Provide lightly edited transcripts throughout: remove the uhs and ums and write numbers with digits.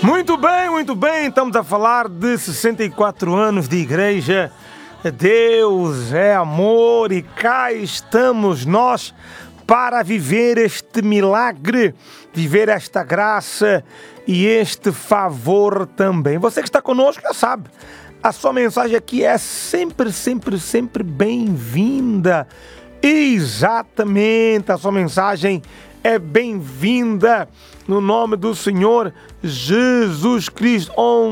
Muito bem, estamos a falar de 64 anos de igreja. Deus é amor e cá estamos nós para viver este milagre, viver esta graça e este favor também. Você que está conosco já sabe, a sua mensagem aqui é sempre bem-vinda. Exatamente, a sua mensagem é bem-vinda no nome do Senhor Jesus Cristo.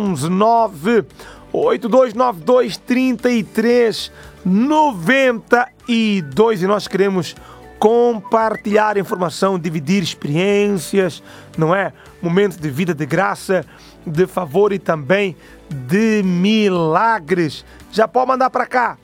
11982923392 e nós queremos compartilhar informação, dividir experiências, não é? Momentos de vida, de graça, de favor e também de milagres. Já pode mandar para cá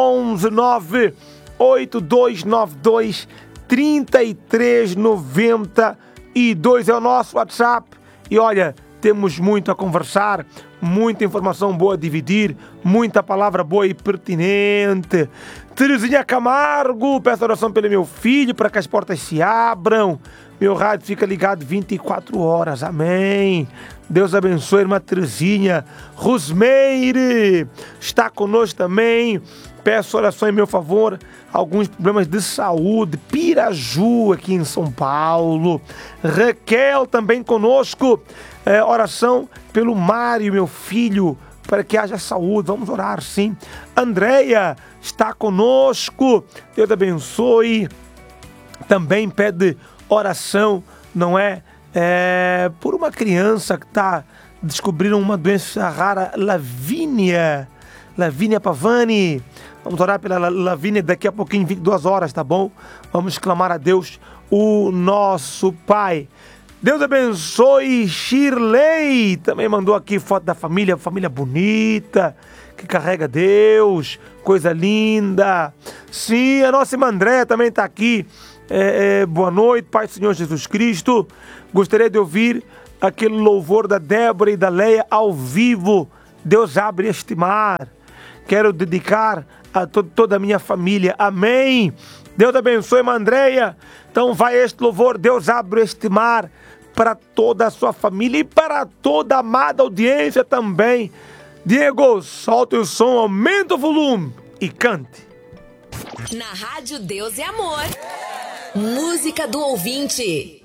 11982923392 é o nosso WhatsApp. E olha, temos muito a conversar, muita informação boa a dividir, muita palavra boa e pertinente. Terezinha Camargo, peço oração pelo meu filho, para que as portas se abram. Meu rádio fica ligado 24 horas, amém. Deus abençoe, irmã Terezinha. Rosmeire está conosco também. Peço oração em meu favor. Alguns problemas de saúde. Piraju, aqui em São Paulo. Raquel também conosco. Oração pelo Mário, meu filho, para que haja saúde. Vamos orar, sim. Andréia está conosco. Deus abençoe. Também pede oração, não é? Por uma criança que está descobrindo uma doença rara, Lavínia Pavani. Vamos orar pela Lavínia daqui a pouquinho, 22 horas, tá bom? Vamos clamar a Deus, o nosso Pai. Deus abençoe. Shirley também mandou aqui foto da família bonita, que carrega Deus, coisa linda. Sim, a nossa irmã Andréia também está aqui. Boa noite, Pai do Senhor Jesus Cristo. Gostaria de ouvir aquele louvor da Débora e da Leia ao vivo. Deus abre este mar. Quero dedicar a toda a minha família. Amém. Deus abençoe, irmã Andréia. Então vai este louvor. Deus abre este mar para toda a sua família e para toda a amada audiência também. Diego, solta o som, aumenta o volume e cante. Na Rádio Deus é Amor. Música do ouvinte.